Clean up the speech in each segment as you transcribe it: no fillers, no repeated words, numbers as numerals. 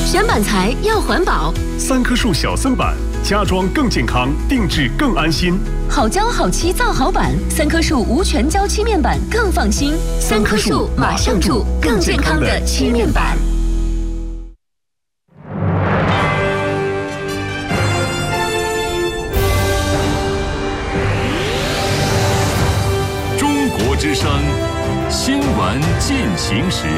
选板材要环保 ，3棵树小森板，家装更健康，定制更安心。 好胶好漆造好板，3棵树无全胶漆面板更放心。3棵树马上住，更健康的漆面板。 中国之声新闻进行时。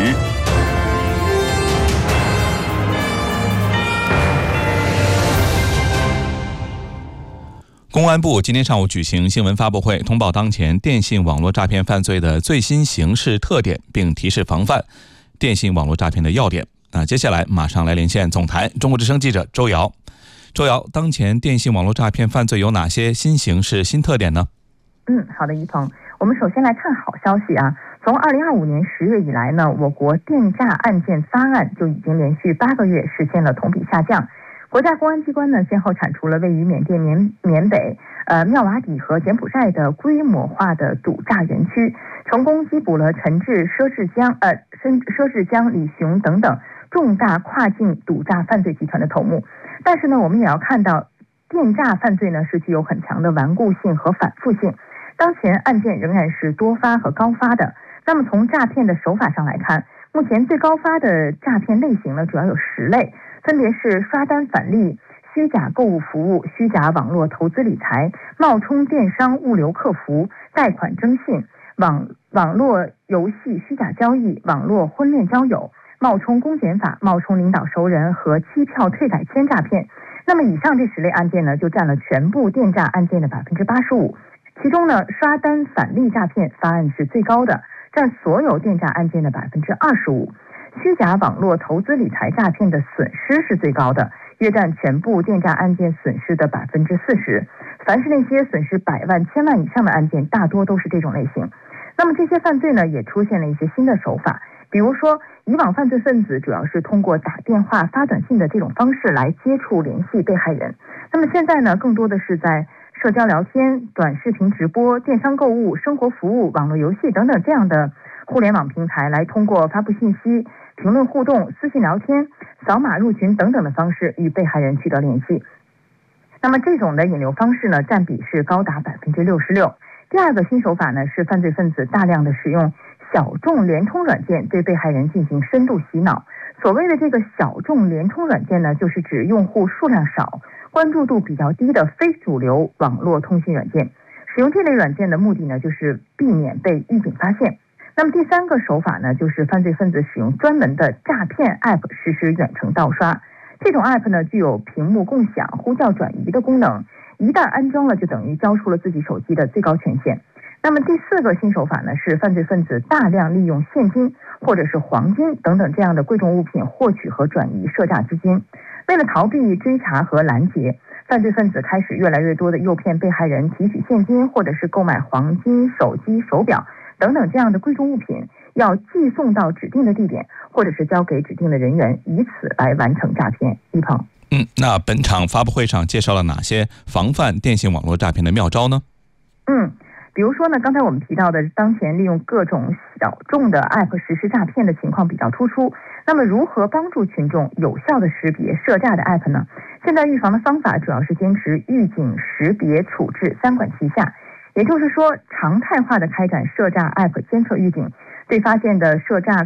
公安部今天上午举行新闻发布会，通报当前电信网络诈骗犯罪的最新形势特点，并提示防范电信网络诈骗的要点。那接下来马上来连线总台中国之声记者周瑶。周瑶，当前电信网络诈骗犯罪有哪些新形势、新特点呢？ 好的，一鹏，我们首先来看好消息啊。从2025年10月以来呢，我国电诈案件发案就已经连续8个月实现了同比下降。国家公安机关呢，先后铲除了位于缅甸缅北、妙瓦底和柬埔寨的规模化的赌诈园区，成功缉捕了陈志、佘志江、李雄等等重大跨境赌诈犯罪集团的头目。但是呢，我们也要看到，电诈犯罪呢是具有很强的顽固性和反复性，当前案件仍然是多发和高发的。那么从诈骗的手法上来看，目前最高发的诈骗类型呢，主要有10类。分别是刷单返利、虚假购物服务、虚假网络投资理财、冒充电商物流客服、贷款征信、网络游戏虚假交易、网络婚恋交友、冒充公检法、冒充领导熟人和欺票退改签诈骗。那么以上这10类案件呢，就占了全部电诈案件的85%。其中呢，刷单返利诈骗发案是最高的，占所有电诈案件的25%。虚假网络投资理财诈骗的损失是最高的，约占全部电诈案件损失的40%。凡是那些损失100万、1000万以上的案件，大多都是这种类型。那么这些犯罪呢，也出现了一些新的手法，比如说，以往犯罪分子主要是通过打电话、发短信的这种方式来接触联系被害人。那么现在呢，更多的是在社交聊天、短视频直播、电商购物、生活服务、网络游戏等等这样的互联网平台来通过发布信息、评论互动、私信聊天、扫码入群等等的方式与被害人取得联系。那么这种的引流方式呢，占比是高达66%。第二个新手法呢，是犯罪分子大量的使用小众联通软件对被害人进行深度洗脑。所谓的这个小众联通软件呢，就是指用户数量少、关注度比较低的非主流网络通信软件。使用这类软件的目的呢，就是避免被狱警发现。那么第3个手法呢，就是犯罪分子使用专门的诈骗 App 实施远程盗刷。这种 App 呢，具有屏幕共享、呼叫转移的功能，一旦安装了，就等于交出了自己手机的最高权限。那么第4个新手法呢，是犯罪分子大量利用现金或者是黄金等等这样的贵重物品获取和转移涉诈资金。为了逃避追查和拦截，犯罪分子开始越来越多的诱骗被害人提取现金，或者是购买黄金、手机、手表等等这样的贵重物品，要寄送到指定的地点，或者是交给指定的人员，以此来完成诈骗。一鹏， 那本场发布会上介绍了哪些防范电信网络诈骗的妙招呢？ 比如说呢，刚才我们提到的，当前利用各种小众的 App 实施诈骗的情况比较突出。那么如何帮助群众有效的识别涉诈的 App 呢？现在预防的方法主要是坚持预警、识别、处置3管齐下，也就是说常态化的开展涉诈 App 监测预警，对发现的涉诈